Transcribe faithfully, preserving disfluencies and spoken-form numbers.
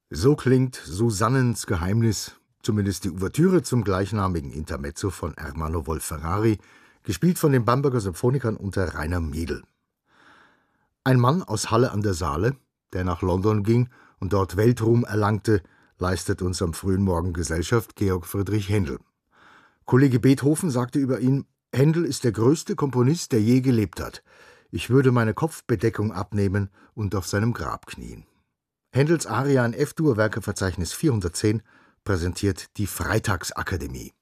So klingt Susannens Geheimnis, zumindest die Ouvertüre zum gleichnamigen Intermezzo von Ermanno Wolf-Ferrari, gespielt von den Bamberger Symphonikern unter Rainer Miedl. Ein Mann aus Halle an der Saale, der nach London ging und dort Weltruhm erlangte, leistet uns am frühen Morgen Gesellschaft Georg Friedrich Händel. Kollege Beethoven sagte über ihn: Händel ist der größte Komponist, der je gelebt hat. Ich würde meine Kopfbedeckung abnehmen und auf seinem Grab knien. Händels Aria in F-Dur, Werkeverzeichnis vierhundertzehn, präsentiert die Freitagsakademie.